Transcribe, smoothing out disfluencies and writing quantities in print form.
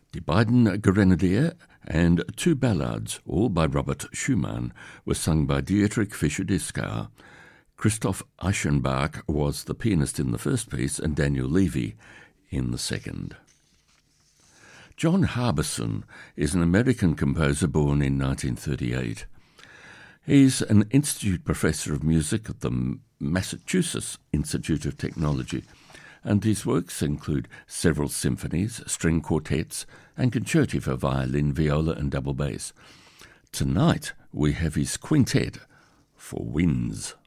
Die beiden Grenadier and two ballads, all by Robert Schumann, were sung by Dietrich Fischer-Dieskau. Christoph Eschenbach was the pianist in the first piece and Daniel Levy in the second. John Harbison is an American composer born in 1938. He's an institute professor of music at the Massachusetts Institute of Technology, and his works include several symphonies, string quartets, and concerti for violin, viola, and double bass. Tonight we have his quintet for winds.